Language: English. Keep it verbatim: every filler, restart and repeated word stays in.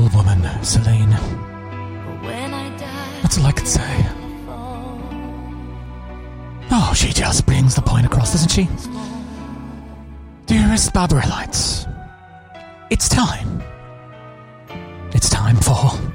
beautiful woman, Celine. That's all I could say. Oh, she just brings the point across, doesn't she? Dearest Barbarites, it's time. It's time for